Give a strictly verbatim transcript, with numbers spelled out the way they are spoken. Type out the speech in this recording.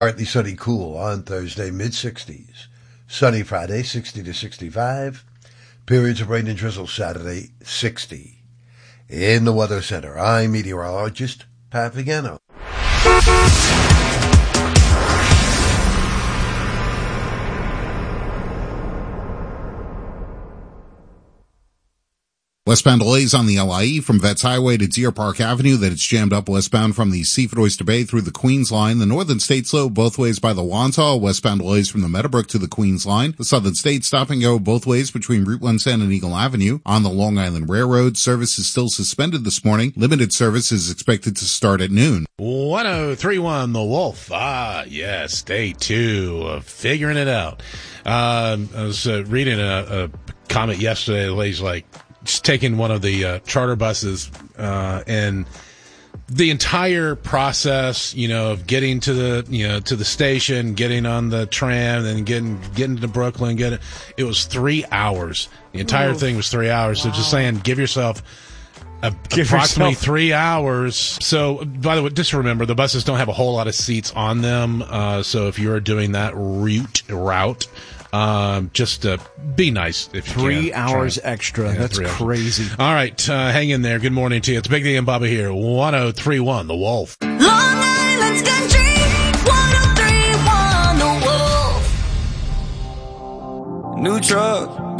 Partly sunny, cool on Thursday, mid sixties. Sunny Friday, sixty to sixty-five. Periods of rain and drizzle Saturday, sixty. In the Weather Center, I'm meteorologist Pat Vigano. Westbound delays on the L I E from Vets Highway to Deer Park Avenue that it's jammed up westbound from the Seaford Oyster Bay through the Queens Line. The Northern State slow both ways by the Wantagh. Westbound delays from the Meadowbrook to the Queens Line. The Southern State stop and go both ways between Route one ten and Eagle Avenue. On the Long Island Railroad, service is still suspended this morning. Limited service is expected to start at noon. one oh three point one The Wolf. Ah, yes, day two of figuring it out. Uh, I was uh, reading a, a comment yesterday. The lady's like, just taking one of the uh, charter buses, uh, and the entire process, you know, of getting to the, you know, to the station, getting on the tram, and getting getting to Brooklyn, getting it was three hours. The entire Ooh. thing was three hours. Wow. So just saying, give yourself a, give approximately yourself. three hours. So, by the way, just remember the buses don't have a whole lot of seats on them. Uh, so if you're doing that route route. Um, just uh, be nice if you Three can. hours Try. extra. Yeah, That's crazy. Hours. All right, uh, hang in there. Good morning to you. It's Big D and Bubba here. one oh three point one The Wolf. Long Island's Country, one oh three point one The Wolf. New truck.